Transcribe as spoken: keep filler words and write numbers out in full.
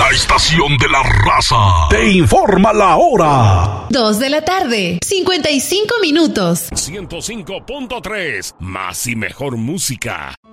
La estación de la raza te informa la hora. Dos de la tarde, cincuenta y cinco minutos. ciento cinco punto tres, más y mejor música.